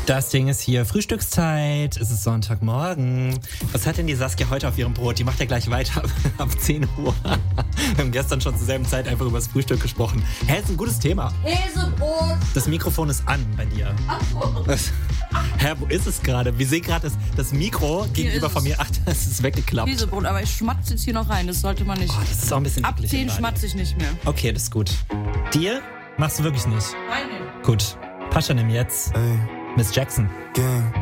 Das Ding ist hier Frühstückszeit. Es ist Sonntagmorgen. Was hat denn die Saskia heute auf ihrem Brot? Die macht ja gleich weiter ab 10 Uhr. Wir haben gestern schon zur selben Zeit einfach über das Frühstück gesprochen. Hä, ist ein gutes Thema. Käsebrot. Das Mikrofon ist an bei dir. Ach so. Hä, wo ist es gerade? Wir sehen gerade das Mikro gegenüber von mir. Ach, das ist weggeklappt. Käsebrot, aber ich schmatze jetzt hier noch rein. Das sollte man nicht. Oh, das ist auch ein bisschen Ab eklig 10 gerade. schmatze ich nicht mehr. Okay, das ist gut. Dir machst du wirklich nicht? Nein. Gut. Pascha, nimm jetzt Ey, Miss Jackson. Gang.